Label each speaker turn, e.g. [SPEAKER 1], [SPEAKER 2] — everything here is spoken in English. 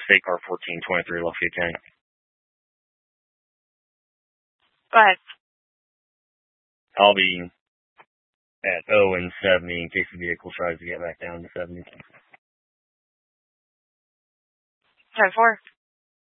[SPEAKER 1] State Car 1423 Lafayette County.
[SPEAKER 2] Go ahead.
[SPEAKER 1] I'll be at 0 and 70 in case the vehicle tries to get back down to 70.
[SPEAKER 2] 10-4.